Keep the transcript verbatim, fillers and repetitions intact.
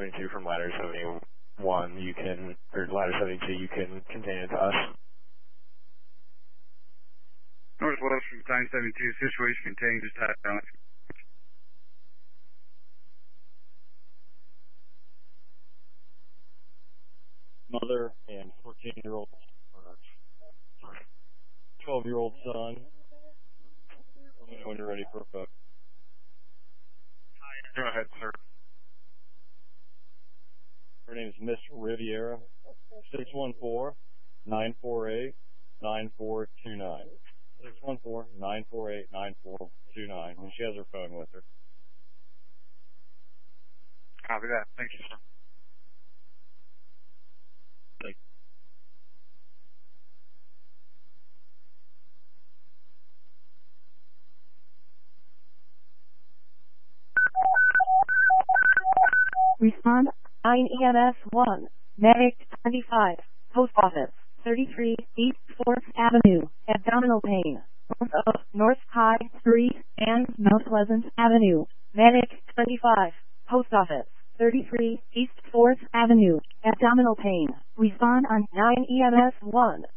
seventy-two from ladder seventy-one, you can, or ladder seventy-two, you can contain it to us. Northwest from Time seventy-two, situation contained, just have balance. Mother and fourteen-year-old, twelve-year-old son. Let me know when you're ready for a photo. Go ahead, sir. Her name is Miss Riviera, six one four, nine four eight, nine four two nine. six one four, nine four eight, nine four two nine, when she has her phone with her. Copy that. Thank you, sir. Thank you. Respond nine E M S one, Medic twenty-five, Post Office, thirty-three, East fourth Avenue, abdominal pain, north of North High Street and Mount Pleasant Avenue, Medic twenty-five, Post Office, thirty-three, East fourth Avenue, abdominal pain. Respond on nine E M S one.